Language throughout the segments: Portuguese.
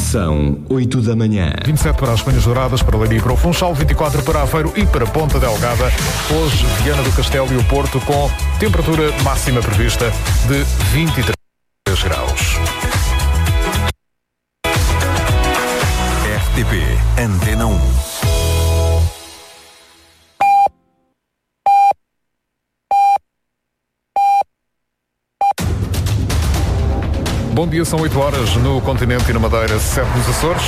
São 8 da manhã. 27 para as Penhas Douradas, para Leiria e para o Funchal, 24 para Aveiro e para Ponta Delgada. Hoje, Viana do Castelo e o Porto com temperatura máxima prevista de 23 graus. RTP Antena 1. Bom dia, são 8 horas no continente e na Madeira, 7 nos Açores.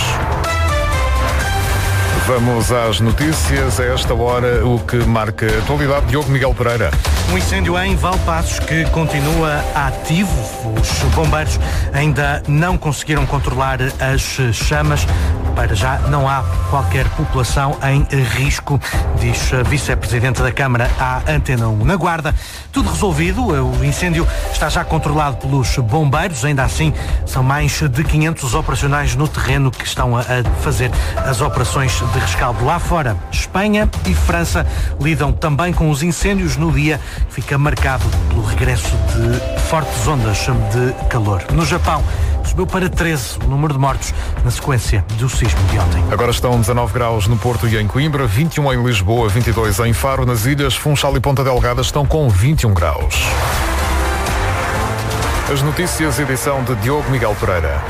Vamos às notícias. A esta hora, o que marca a atualidade. Diogo Miguel Pereira. Um incêndio em Valpaços que continua ativo. Os bombeiros ainda não conseguiram controlar as chamas. Para já não há qualquer população em risco, diz a vice-presidente da Câmara à Antena 1. Na Guarda, tudo resolvido. O incêndio está já controlado pelos bombeiros. Ainda assim, são mais de 500 operacionais no terreno que estão a fazer as operações de rescaldo. Lá fora, Espanha e França lidam também com os incêndios no dia que fica marcado pelo regresso de fortes ondas de calor. No Japão, subiu para 13 o número de mortos na sequência do sismo de ontem. Agora estão 19 graus no Porto e em Coimbra, 21 em Lisboa, 22 em Faro. Nas ilhas, Funchal e Ponta Delgada estão com 21 graus. As notícias, edição de Diogo Miguel Pereira.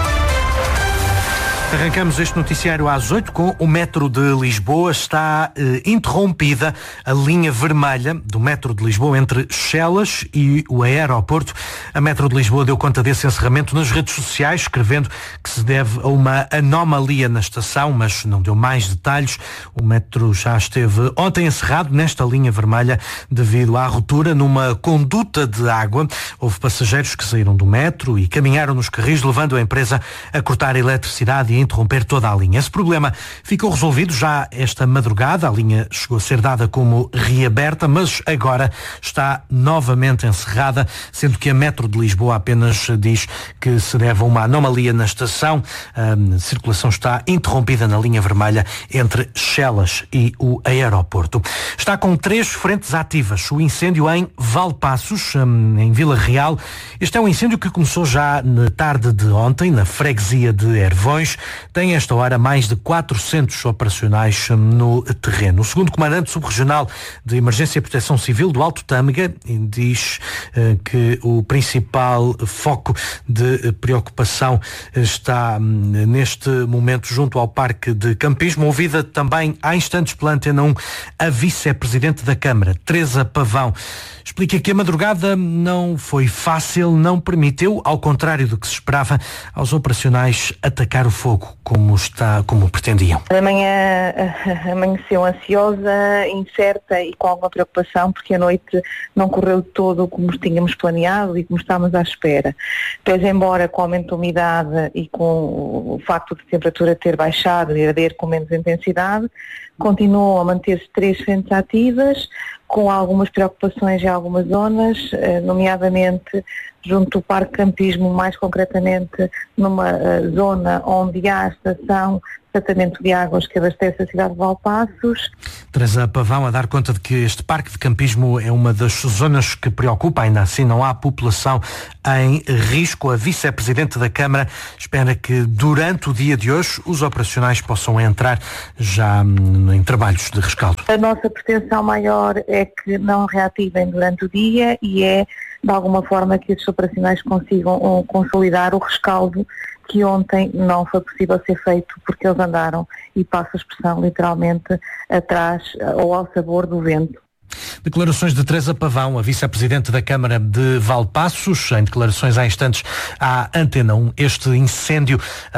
Arrancamos este noticiário às 8 com o metro de Lisboa. Está interrompida a linha vermelha do metro de Lisboa entre Chelas e o aeroporto. A metro de Lisboa deu conta desse encerramento nas redes sociais, escrevendo que se deve a uma anomalia na estação, mas não deu mais detalhes. O metro já esteve ontem encerrado nesta linha vermelha devido à ruptura numa conduta de água. Houve passageiros que saíram do metro e caminharam nos carris, levando a empresa a cortar a eletricidade e interromper toda a linha. Esse problema ficou resolvido já esta madrugada. A linha chegou a ser dada como reaberta, mas agora está novamente encerrada, sendo que a metro de Lisboa apenas diz que se deve a uma anomalia na estação. A circulação está interrompida na linha vermelha entre Chelas e o aeroporto. Está com 3 frentes ativas. O incêndio em Valpaços, em Vila Real. Este é um incêndio que começou já na tarde de ontem, na freguesia de Ervões. Tem esta hora mais de 400 operacionais no terreno. O segundo comandante subregional de Emergência e Proteção Civil do Alto Tâmega diz que o principal foco de preocupação está neste momento junto ao Parque de Campismo. Ouvida também há instantes pela Antena 1 a vice-presidente da Câmara, Teresa Pavão. Explica que a madrugada não foi fácil, não permitiu, ao contrário do que se esperava, aos operacionais atacar o fogo como pretendiam. A manhã amanheceu ansiosa, incerta e com alguma preocupação, porque a noite não correu todo como tínhamos planeado e como estávamos à espera. Pois, embora com o aumento da umidade e com o facto de a temperatura ter baixado e arder com menos intensidade, continuam a manter-se 3 frentes ativas, com algumas preocupações em algumas zonas, nomeadamente junto ao Parque Campismo, mais concretamente numa zona onde há a estação de tratamento de águas que abastece a cidade de Valpaços. Teresa Pavão a dar conta de que este Parque de Campismo é uma das zonas que preocupa, ainda assim não há população em risco. A vice-presidente da Câmara espera que durante o dia de hoje os operacionais possam entrar já em trabalhos de rescaldo. A nossa pretensão maior é que não reativem durante o dia e é de alguma forma que estes operacionais consigam consolidar o rescaldo que ontem não foi possível ser feito porque eles andaram, e passo a expressão, literalmente atrás ou ao sabor do vento. Declarações de Teresa Pavão, a vice-presidente da Câmara de Valpaços, em declarações há instantes à Antena 1. Este incêndio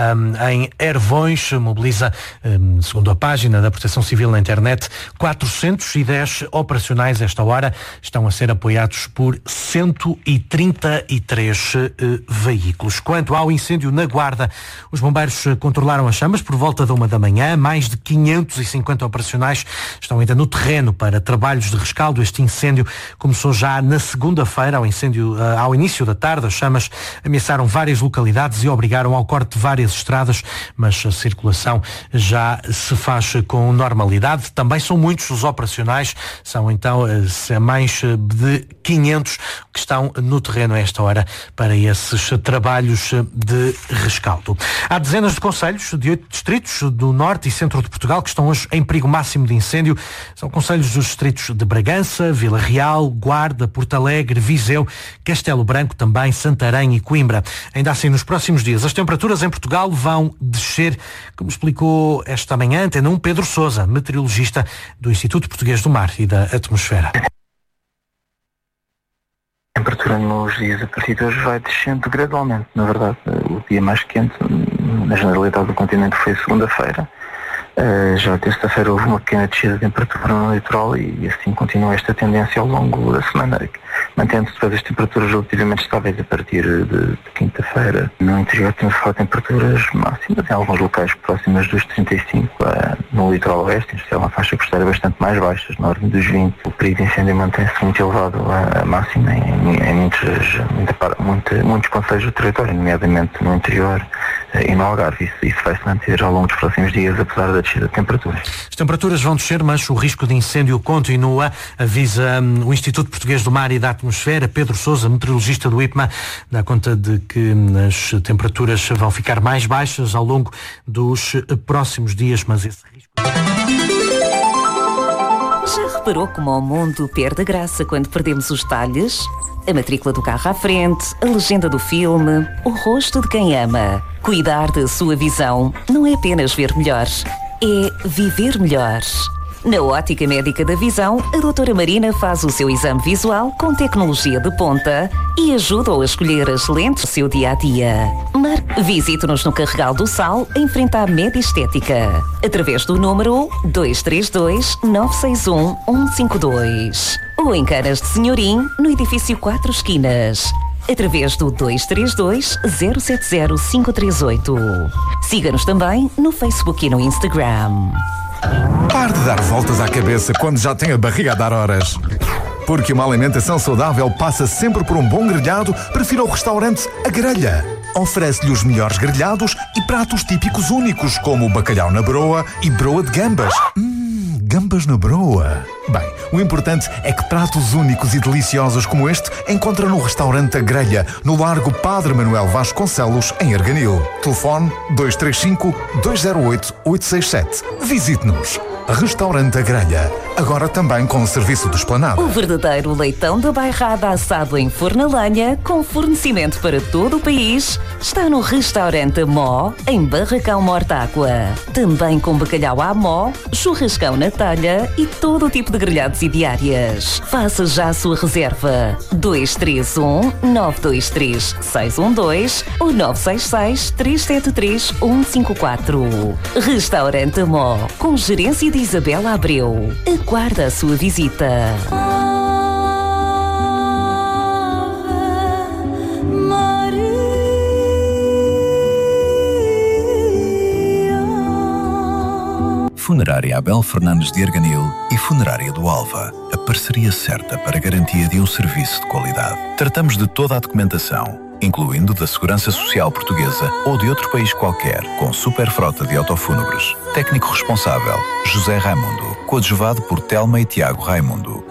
em Ervões mobiliza, segundo a página da Proteção Civil na internet, 410 operacionais esta hora. Estão a ser apoiados por 133 veículos. Quanto ao incêndio na Guarda, os bombeiros controlaram as chamas por volta da 1 da manhã. Mais de 550 operacionais estão ainda no terreno para trabalhos de rescaldo. Rescaldo. Este incêndio começou já na segunda-feira, ao início da tarde. As chamas ameaçaram várias localidades e obrigaram ao corte de várias estradas, mas a circulação já se faz com normalidade. Também são muitos os operacionais, são então mais de 500 que estão no terreno a esta hora para esses trabalhos de rescaldo. Há dezenas de concelhos de 8 distritos do norte e centro de Portugal que estão hoje em perigo máximo de incêndio. São concelhos dos distritos de Bragança, Vila Real, Guarda, Porto Alegre, Viseu, Castelo Branco, também Santarém e Coimbra. Ainda assim, nos próximos dias, as temperaturas em Portugal vão descer, como explicou esta manhã Antena 1 Pedro Sousa, meteorologista do Instituto Português do Mar e da Atmosfera. A temperatura nos dias a partir de hoje vai descendo gradualmente. Na verdade, o dia mais quente, na generalidade do continente, foi segunda-feira. Já terça-feira houve uma pequena descida de temperatura no litoral e assim continua esta tendência ao longo da semana, mantendo-se depois as temperaturas relativamente estáveis a partir de quinta-feira. No interior temos falado de temperaturas máximas, em alguns locais próximas dos 35, no litoral oeste, em especial uma faixa costeira bastante mais baixas, na ordem dos 20. O perigo de incêndio mantém-se muito elevado a máxima em muitos concelhos do território, nomeadamente no interior e no Algarve. Isso vai se manter ao longo dos próximos dias, apesar da descida de temperaturas. As temperaturas vão descer, mas o risco de incêndio continua, avisa o Instituto Português do Mar e da Atmosfera. Pedro Sousa, meteorologista do IPMA, dá conta de que as temperaturas vão ficar mais baixas ao longo dos próximos dias, mas esse risco... Já reparou como o mundo perde graça quando perdemos os detalhes? A matrícula do carro à frente, a legenda do filme, o rosto de quem ama. Cuidar da sua visão não é apenas ver melhor, é viver melhor. Na Ótica Médica da Visão, a doutora Marina faz o seu exame visual com tecnologia de ponta e ajuda-o a escolher as lentes do seu dia-a-dia. Visite-nos no Carregal do Sal, em frente à Média Estética, através do número 232 961 152. Ou em Canas de Senhorim, no edifício 4 Esquinas, através do 232 070 538. Siga-nos também no Facebook e no Instagram. Pare de dar voltas à cabeça quando já tem a barriga a dar horas. Porque uma alimentação saudável passa sempre por um bom grelhado, prefira o restaurante A Grelha. Oferece-lhe os melhores grelhados e pratos típicos únicos, como o bacalhau na broa e broa de gambas. Gambas na broa. Bem, o importante é que pratos únicos e deliciosos como este encontra no restaurante A Grelha, no Largo Padre Manuel Vasconcelos, em Arganil. Telefone 235-208-867. Visite-nos. Restaurante A Grelha, agora também com o serviço de esplanada. O verdadeiro leitão da bairrada assado em forno a lenha, com fornecimento para todo o país, está no Restaurante Amó, em Barracão Mortágua. Também com bacalhau à mó, churrascão na talha e todo o tipo de grelhados e diárias. Faça já a sua reserva. 231-923-612 ou 966-373-154. Restaurante Amó, com gerência de Isabela Abreu. Aguarda a sua visita. Funerária Abel Fernandes de Arganil e Funerária do Alva. A parceria certa para a garantia de um serviço de qualidade. Tratamos de toda a documentação, incluindo da Segurança Social Portuguesa ou de outro país qualquer, com super frota de autofúnebres. Técnico responsável, José Raimundo. Coadjuvado por Telma e Tiago Raimundo.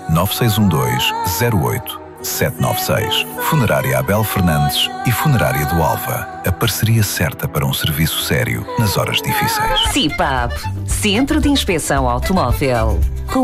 9612-08-796. Funerária Abel Fernandes e Funerária do Alva. A parceria certa para um serviço sério nas horas difíceis. CIPAP, Centro de Inspeção Automóvel.